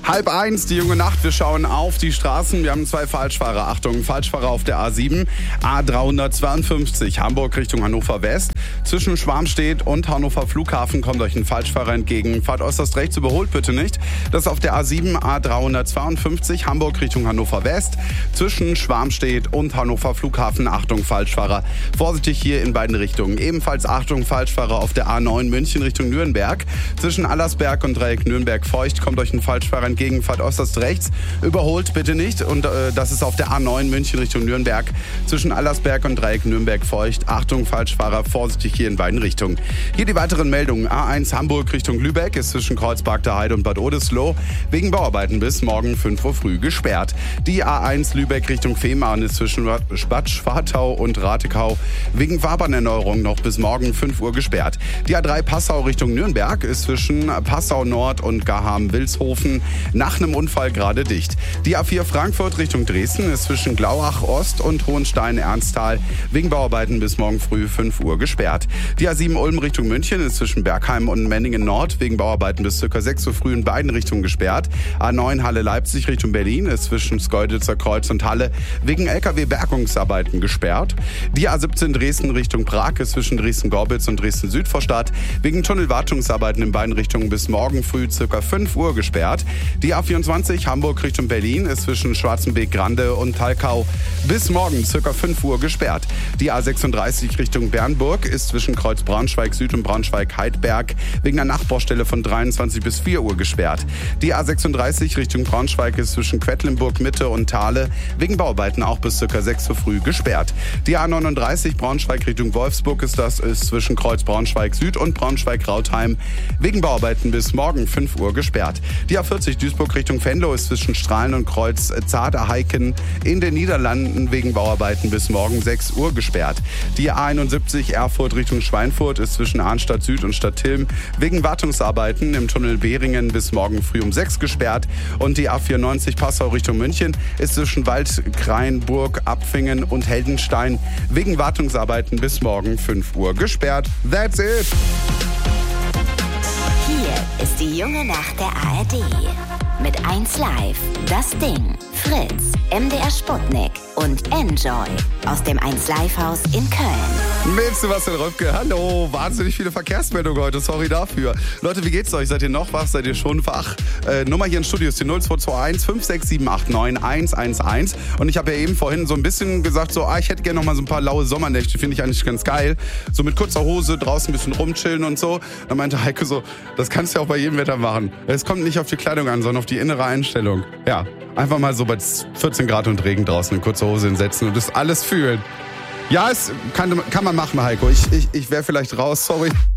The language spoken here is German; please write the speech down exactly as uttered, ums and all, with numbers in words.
Halb eins, die junge Nacht. Wir schauen auf die Straßen. Wir haben zwei Falschfahrer. Achtung, Falschfahrer auf der A sieben, A dreihundertzweiundfünfzig, Hamburg Richtung Hannover West. Zwischen Schwarmstedt und Hannover Flughafen kommt euch ein Falschfahrer entgegen. Fahrt äußerst rechts, überholt bitte nicht. Das ist auf der A sieben, A dreihundertzweiundfünfzig, Hamburg Richtung Hannover West. Zwischen Schwarmstedt und Hannover Flughafen. Achtung, Falschfahrer. Vorsichtig hier in beiden Richtungen. Ebenfalls Achtung, Falschfahrer auf der A neun, München Richtung Nürnberg. Zwischen Allersberg und Dreieck Nürnberg-Feucht kommt euch ein Falschfahrer entgegen. Fahrt äußerst rechts, überholt bitte nicht. Und äh, das ist auf der A neun, München Richtung Nürnberg. Zwischen Allersberg und Dreieck Nürnberg-Feucht. Achtung, Falschfahrer, vorsichtig hier in beiden Richtungen. Hier die weiteren Meldungen. A eins Hamburg Richtung Lübeck ist zwischen Kreuzberg der Heide und Bad Oldesloe wegen Bauarbeiten bis morgen fünf Uhr früh gesperrt. Die A eins Lübeck Richtung Fehmarn ist zwischen Bad Schwartau und Ratekau wegen Fahrbahnerneuerung noch bis morgen fünf Uhr gesperrt. Die A drei Passau Richtung Nürnberg ist zwischen Passau Nord und Gaham-Wilshofen nach einem Unfall gerade dicht. Die A vier Frankfurt Richtung Dresden ist zwischen Glauach Ost und Hohenstein-Ernsthal wegen Bauarbeiten bis morgen früh fünf Uhr gesperrt. Die A sieben Ulm Richtung München ist zwischen Bergheim und Menningen Nord wegen Bauarbeiten bis ca. sechs Uhr früh in beiden Richtungen gesperrt. A neun Halle Leipzig Richtung Berlin ist zwischen Schkeuditzer Kreuz und Halle wegen L K W-Bergungsarbeiten gesperrt. Die A siebzehn Dresden Richtung Prag ist zwischen Dresden-Gorbitz und Dresden-Südvorstadt wegen Tunnelwartungsarbeiten in beiden Richtungen bis morgen früh ca. fünf Uhr gesperrt. Die A vierundzwanzig Hamburg Richtung Berlin ist zwischen Schwarzenbeek-Grande und Talkau bis morgen ca. fünf Uhr gesperrt. Die A sechsunddreißig Richtung Bernburg ist zwischen Kreuz Braunschweig Süd und Braunschweig-Heidberg wegen einer Nachbaustelle von dreiundzwanzig bis vier Uhr gesperrt. Die A sechsunddreißig Richtung Braunschweig ist zwischen Quedlinburg Mitte und Thale wegen Bauarbeiten auch bis ca. sechs Uhr früh gesperrt. Die A neununddreißig Braunschweig Richtung Wolfsburg ist das ist zwischen Kreuz Braunschweig Süd und Braunschweig-Rautheim wegen Bauarbeiten bis morgen fünf Uhr gesperrt. Die A vierzig Duisburg Richtung Venlo ist zwischen Strahlen und Kreuz Zaderheiken in den Niederlanden wegen Bauarbeiten bis morgen sechs Uhr gesperrt. Die A einundsiebzig Erfurt Richtung Schweinfurt ist zwischen Arnstadt Süd und Stadtilm wegen Wartungsarbeiten im Tunnel Behringen bis morgen früh um sechs gesperrt. Und die A vierundneunzig Passau Richtung München ist zwischen Waldkraienburg, Abfingen und Heldenstein wegen Wartungsarbeiten bis morgen fünf Uhr gesperrt. That's it! Hier ist die junge Nacht der A R D. Mit eins Live, Das Ding, Fritz, M D R Sputnik und Enjoy aus dem eins Live Haus in Köln. Mit Sebastian Röpke, hallo, wahnsinnig viele Verkehrsmeldungen heute, sorry dafür. Leute, wie geht's euch? Seid ihr noch wach? Seid ihr schon wach? Äh, Nummer hier im Studio ist die null zwei zwei eins fünf sechs sieben acht neun eins eins eins. Und ich habe ja eben vorhin so ein bisschen gesagt, so, ah, ich hätte gerne noch mal so ein paar laue Sommernächte, finde ich eigentlich ganz geil. So mit kurzer Hose, draußen ein bisschen rumchillen und so. Dann meinte Heike so, das kannst du ja auch bei jedem Wetter machen. Es kommt nicht auf die Kleidung an, sondern auf die innere Einstellung. Ja, einfach mal so bei vierzehn Grad und Regen draußen in kurze Hose hinsetzen und das alles fühlen. Ja, es kann, kann man machen, Heiko. Ich, ich, ich wäre vielleicht raus, sorry.